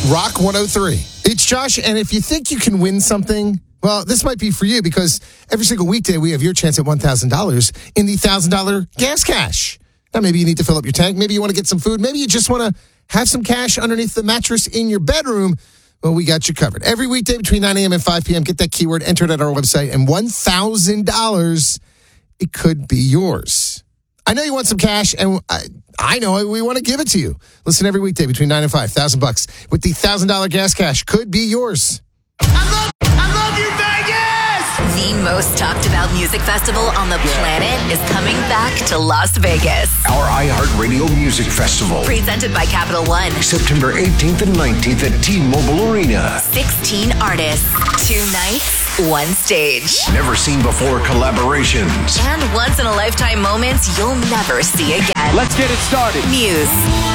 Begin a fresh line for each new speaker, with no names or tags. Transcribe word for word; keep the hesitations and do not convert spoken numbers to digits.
Rock one oh three. It's Josh, and if you think you can win something, well, this might be for you because every single weekday we have your chance at one thousand dollars in the one thousand dollars gas cash. Now, maybe you need to fill up your tank. Maybe you want to get some food. Maybe you just want to have some cash underneath the mattress in your bedroom. Well, we got you covered. Every weekday between nine a.m. and five p.m., get that keyword, enter it at our website, and one thousand dollars, it could be yours. I know you want some cash, and I, I know we want to give it to you. Listen every weekday between nine and five, one thousand bucks with the one thousand dollars gas cash could be yours.
I love, I love you, Vegas!
The most talked about music festival on the planet is coming back to Las Vegas.
Our iHeartRadio Music Festival.
Presented by Capital One.
September eighteenth and nineteenth at T-Mobile Arena.
sixteen artists, two nights, one stage.
Never seen before collaborations.
And once-in-a-lifetime moments you'll never see again.
Let's get it started.
Muse,